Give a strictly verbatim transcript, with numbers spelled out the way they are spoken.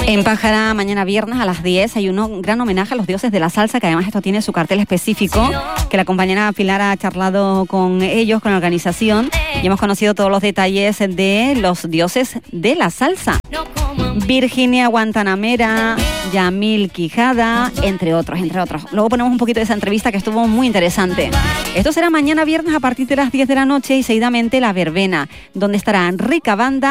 En Pájara, mañana viernes a las diez, hay un gran homenaje a los dioses de la salsa, que además esto tiene su cartel específico, que la compañera Pilar ha charlado con ellos, con la organización, y hemos conocido todos los detalles de los dioses de la salsa. Virginia Guantanamera, Yamil Quijada, entre otros, entre otros. Luego ponemos un poquito de esa entrevista que estuvo muy interesante. Esto será mañana viernes a partir de las diez de la noche y seguidamente la verbena, donde estará Rica Banda